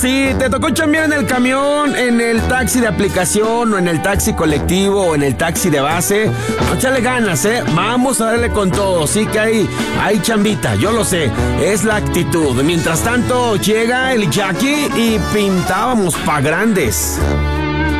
Si te tocó chambear en el camión, en el taxi de aplicación, o en el taxi colectivo, o en el taxi de base, échale ganas, vamos a darle con todo. Sí que hay chambita, yo lo sé, es la actitud. Mientras tanto, llega el Jackie y pintábamos pa' grandes.